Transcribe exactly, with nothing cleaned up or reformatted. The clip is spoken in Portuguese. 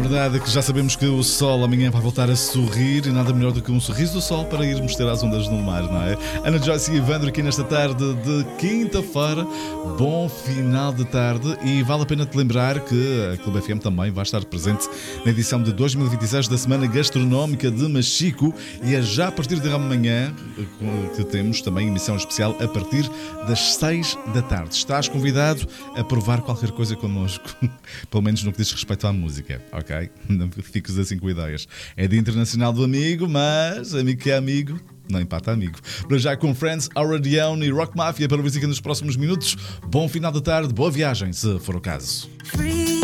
verdade é que já sabemos que o sol amanhã vai voltar a sorrir e nada melhor do que um sorriso do sol para irmos ter as ondas no mar, não é? Ana Joyce e Evandro aqui nesta tarde de quinta-feira. Bom final de tarde e vale a pena te lembrar que a Clube F M também vai estar presente na edição de dois mil e vinte e seis da Semana Gastronómica de Machico e é já a partir de amanhã que temos também emissão especial a partir das seis da tarde. Estás convidado a provar qualquer coisa connosco, pelo menos no que diz respeito à música, ok? Não fiques assim com ideias. É Dia Internacional do Amigo, mas amigo que é amigo não empata amigo. Para já com Friends, Already On e Rock Mafia para o nos próximos minutos. Bom final de tarde, boa viagem, se for o caso. Free.